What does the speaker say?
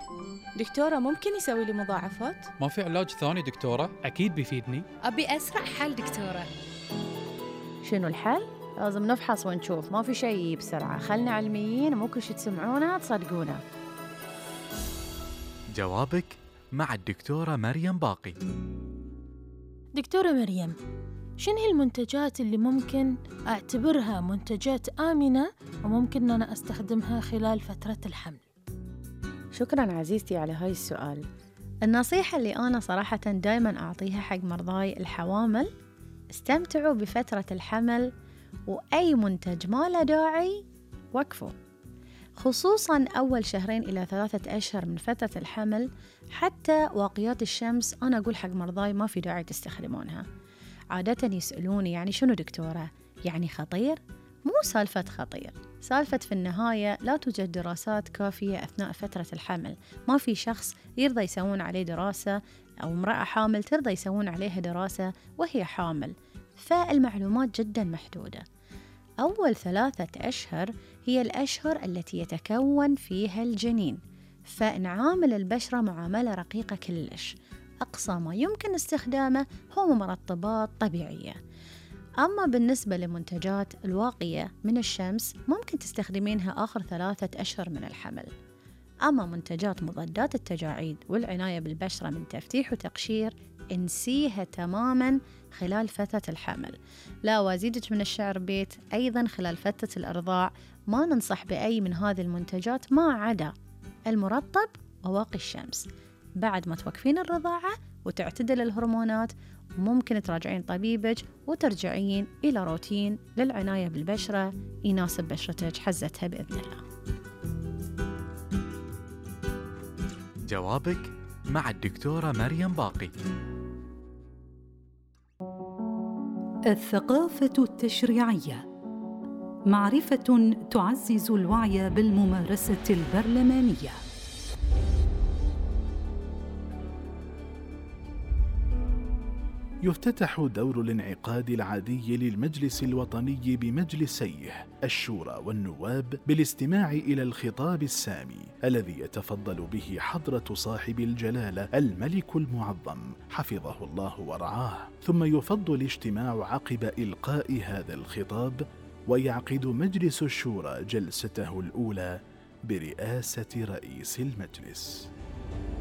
دكتورة ممكن يسوي لي مضاعفات؟ ما في علاج ثاني دكتورة؟ أكيد بيفيدني. أبي أسرع حل دكتورة. شنو الحل؟ لازم نفحص ونشوف، ما في شيء بسرعة، خلنا علميين، مو كل شي تسمعونه تصدقونه. جوابك مع الدكتورة مريم باقي. دكتورة مريم، شنو المنتجات اللي ممكن أعتبرها منتجات آمنة وممكن أنا أستخدمها خلال فترة الحمل؟ شكراً عزيزتي على هاي السؤال. النصيحة اللي أنا صراحة دايماً أعطيها حق مرضاي الحوامل: استمتعوا بفترة الحمل، وأي منتج ما له داعي وقفوا، خصوصاً أول 2 إلى 3 أشهر من فترة الحمل. حتى واقيات الشمس أنا أقول حق مرضاي ما في داعي تستخدمونها. عادة يسألوني يعني شنو دكتورة؟ يعني خطير؟ مو سالفة خطير، سالفة في النهاية لا توجد دراسات كافية أثناء فترة الحمل. ما في شخص يرضى يسوون عليه دراسة، أو امرأة حامل ترضى يسوون عليها دراسة وهي حامل، فالمعلومات جدا محدودة. أول 3 أشهر هي الأشهر التي يتكون فيها الجنين، فنعامل البشرة معاملة رقيقة كلش. أقصى ما يمكن استخدامه هو مرطبات طبيعية. أما بالنسبة لمنتجات الواقية من الشمس ممكن تستخدمينها آخر 3 أشهر من الحمل. أما منتجات مضادات التجاعيد والعناية بالبشرة من تفتيح وتقشير انسيها تماماً خلال فترة الحمل. لا، وازيدك من الشعر بيت، أيضاً خلال فترة الإرضاع ما ننصح بأي من هذه المنتجات ما عدا المرطب وواقي الشمس. بعد ما توقفين الرضاعة وتعتدل الهرمونات ممكن تراجعين طبيبك وترجعين إلى روتين للعناية بالبشرة يناسب بشرتك حزتها بإذن الله. جوابك مع الدكتورة مريم باقي. الثقافة التشريعية، معرفة تعزز الوعي بالممارسة البرلمانية. يفتتح دور الانعقاد العادي للمجلس الوطني بمجلسيه الشورى والنواب بالاستماع إلى الخطاب السامي الذي يتفضل به حضرة صاحب الجلالة الملك المعظم حفظه الله ورعاه، ثم يفض الاجتماع عقب إلقاء هذا الخطاب، ويعقد مجلس الشورى جلسته الأولى برئاسة رئيس المجلس.